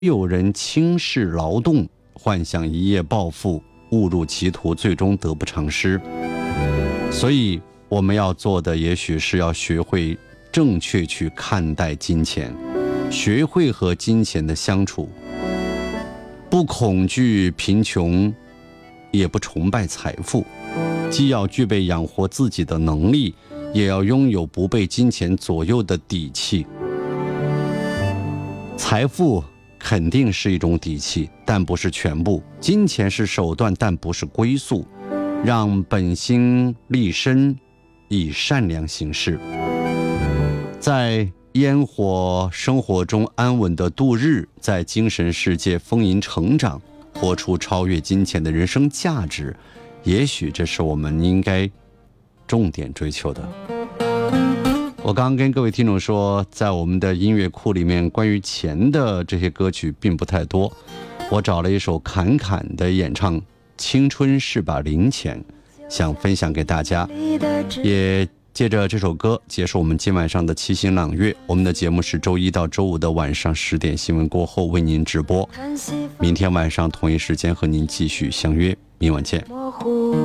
有人轻视劳动，幻想一夜暴富，误入歧途，最终得不偿失。所以我们要做的也许是要学会正确去看待金钱，学会和金钱的相处，不恐惧贫穷，也不崇拜财富，既要具备养活自己的能力，也要拥有不被金钱左右的底气。财富肯定是一种底气，但不是全部。金钱是手段，但不是归宿。让本心立身，以善良行事，在烟火生活中安稳的度日，在精神世界丰盈成长，活出超越金钱的人生价值。也许这是我们应该重点追求的。我刚刚跟各位听众说，在我们的音乐库里面，关于钱的这些歌曲并不太多。我找了一首侃侃的演唱，青春是把零钱，想分享给大家。也借着这首歌结束我们今晚上的七星朗月。我们的节目是周一到周五的晚上10点新闻过后为您直播，明天晚上同一时间和您继续相约，明晚见。模糊